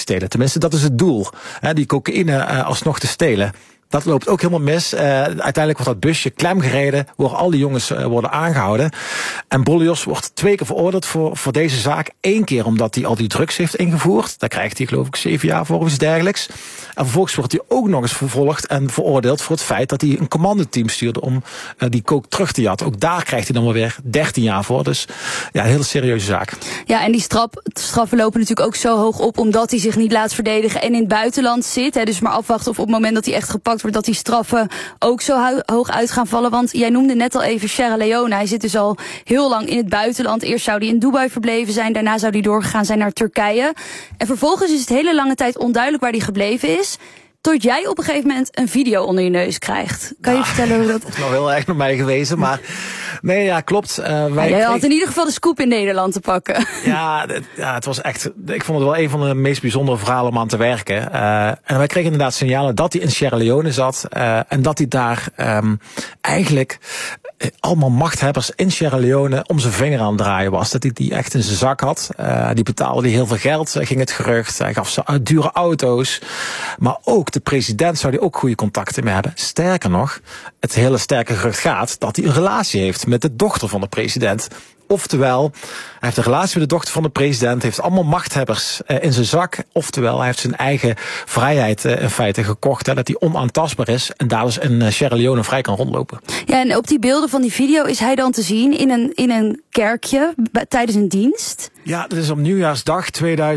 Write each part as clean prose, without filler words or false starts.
stelen. Tenminste, dat is het doel. Die cocaïne alsnog te stelen. Dat loopt ook helemaal mis. Uiteindelijk wordt dat busje klemgereden, worden al die jongens worden aangehouden. En Bollijos wordt 2 keer veroordeeld voor deze zaak. 1 keer omdat hij al die drugs heeft ingevoerd. Daar krijgt hij geloof ik 7 jaar voor of iets dergelijks. En vervolgens wordt hij ook nog eens vervolgd en veroordeeld voor het feit dat hij een commandoteam stuurde om die coke terug te jatten. Ook daar krijgt hij dan wel weer 13 jaar voor. Dus ja, een hele serieuze zaak. Ja, en die straffen lopen natuurlijk ook zo hoog op omdat hij zich niet laat verdedigen en in het buitenland zit. Dus maar afwachten of op het moment dat hij echt gepakt wordt, dat die straffen ook zo hoog uit gaan vallen. Want jij noemde net al even Sierra Leone. Hij zit dus al heel lang in het buitenland. Eerst zou hij in Dubai verbleven zijn. Daarna zou hij doorgegaan zijn naar Turkije. En vervolgens is het hele lange tijd onduidelijk waar hij gebleven is. Tot jij op een gegeven moment een video onder je neus krijgt. Kan je vertellen hoe dat... Dat is nog heel erg naar mij gewezen, maar... Nee, ja, klopt. Jij had in ieder geval de scoop in Nederland te pakken. Ja, het was echt... Ik vond het wel een van de meest bijzondere verhalen om aan te werken. En wij kregen inderdaad signalen dat hij in Sierra Leone zat. En dat hij daar eigenlijk... allemaal machthebbers in Sierra Leone om zijn vinger aan het draaien was. Dat hij die echt in zijn zak had. Die betaalde die heel veel geld, ging het gerucht. Hij gaf ze dure auto's. Maar ook de president zou hij ook goede contacten mee hebben. Sterker nog, het hele sterke gerucht gaat dat hij een relatie heeft met de dochter van de president. Oftewel, hij heeft een relatie met de dochter van de president, heeft allemaal machthebbers in zijn zak. Oftewel, hij heeft zijn eigen vrijheid in feite gekocht, dat hij onaantastbaar is en daar dus in Sierra Leone vrij kan rondlopen. Ja, en op die beelden van die video is hij dan te zien in een kerkje tijdens een dienst? Ja, dat is op nieuwjaarsdag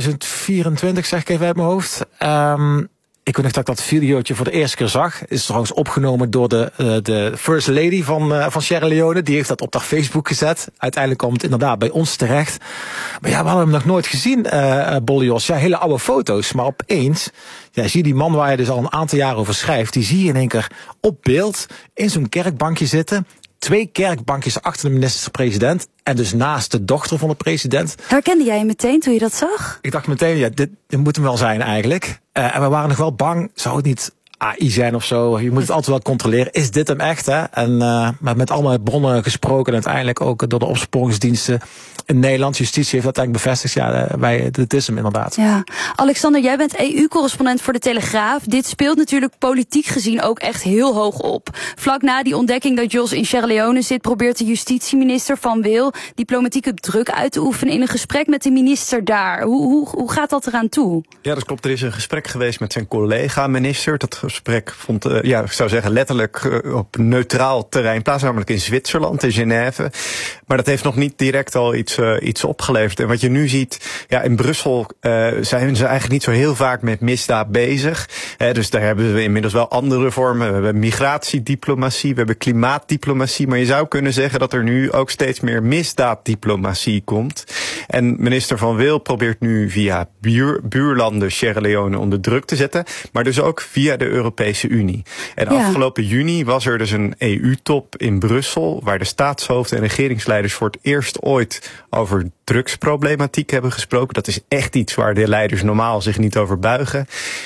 2024, zeg ik even uit mijn hoofd. Ik weet nog dat ik dat videootje voor de eerste keer zag. Is trouwens opgenomen door de First Lady van Sierra Leone. Die heeft dat op haar Facebook gezet. Uiteindelijk komt het inderdaad bij ons terecht. Maar ja, we hadden hem nog nooit gezien, Bollijos. Ja, hele oude foto's. Maar opeens, ja, zie je die man waar je dus al een aantal jaren over schrijft. Die zie je in één keer op beeld in zo'n kerkbankje zitten. 2 kerkbankjes achter de minister-president. En dus naast de dochter van de president. Herkende jij hem meteen toen je dat zag? Ik dacht meteen, ja, dit moet hem wel zijn eigenlijk. En we waren nog wel bang, zou het niet AI zijn of zo? Je moet het altijd wel controleren. Is dit hem echt? Hè? En met allemaal bronnen gesproken. En uiteindelijk ook door de opsporingsdiensten in Nederland. Justitie heeft dat eigenlijk bevestigd. Ja, dit is hem inderdaad. Ja. Alexander, jij bent EU-correspondent voor de Telegraaf. Dit speelt natuurlijk politiek gezien ook echt heel hoog op. Vlak na die ontdekking dat Jos in Sierra Leone zit, probeert de justitieminister Van Wil diplomatieke druk uit te oefenen in een gesprek met de minister daar. Hoe gaat dat eraan toe? Ja, dat klopt. Er is een gesprek geweest met zijn collega-minister. Dat gesprek vond, ik zou zeggen, letterlijk op neutraal terrein plaats, namelijk in Zwitserland, in Genève. Maar dat heeft nog niet direct al iets opgeleverd. En wat je nu ziet, ja, in Brussel zijn ze eigenlijk niet zo heel vaak met misdaad bezig. Dus daar hebben we inmiddels wel andere vormen. We hebben migratiediplomatie, we hebben klimaatdiplomatie. Maar je zou kunnen zeggen dat er nu ook steeds meer misdaaddiplomatie komt. En minister Van Wil probeert nu via buurlanden Sierra Leone onder druk te zetten. Maar dus ook via de Europese Unie. En afgelopen juni was er dus een EU-top in Brussel, waar de staatshoofden en regeringsleiders voor het eerst ooit over drugsproblematiek hebben gesproken. Dat is echt iets waar de leiders normaal zich niet over buigen.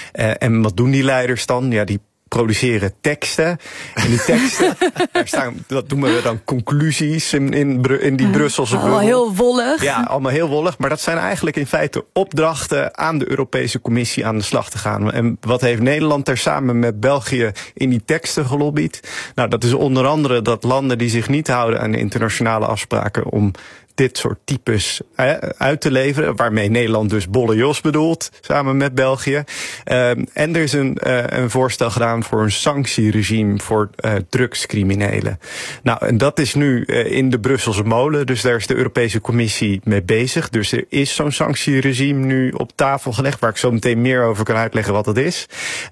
En wat doen die leiders dan? Ja, die produceren teksten. En die teksten, daar staan, dat noemen we dan conclusies in die Brusselse bubbel. Allemaal heel wollig. Ja, allemaal heel wollig. Maar dat zijn eigenlijk in feite opdrachten aan de Europese Commissie aan de slag te gaan. En wat heeft Nederland daar samen met België in die teksten gelobbyd? Nou, dat is onder andere dat landen die zich niet houden aan de internationale afspraken om dit soort types uit te leveren, waarmee Nederland dus Bollijos bedoelt, samen met België. En er is een voorstel gedaan voor een sanctieregime voor drugscriminelen. Nou, en dat is nu in de Brusselse molen, dus daar is de Europese Commissie mee bezig. Dus er is zo'n sanctieregime nu op tafel gelegd, waar ik zo meteen meer over kan uitleggen wat dat is.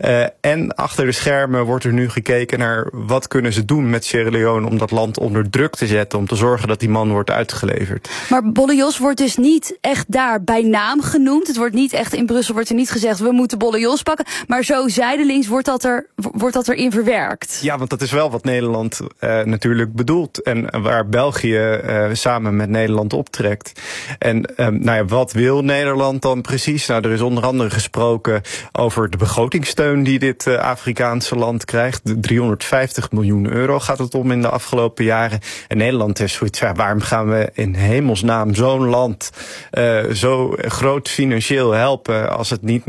En achter de schermen wordt er nu gekeken naar wat kunnen ze doen met Sierra Leone om dat land onder druk te zetten, om te zorgen dat die man wordt uitgeleverd. Maar Bollijos wordt dus niet echt daar bij naam genoemd. Het wordt niet echt in Brussel wordt er niet gezegd we moeten Bollijos pakken. Maar zo zijdelings wordt dat erin verwerkt. Ja, want dat is wel wat Nederland natuurlijk bedoelt. En waar België samen met Nederland optrekt. En wat wil Nederland dan precies? Nou, er is onder andere gesproken over de begrotingssteun die dit Afrikaanse land krijgt. 350 miljoen euro gaat het om in de afgelopen jaren. En Nederland is zoiets, waarom gaan we in hemelsnaam zo'n land zo groot financieel helpen als het niet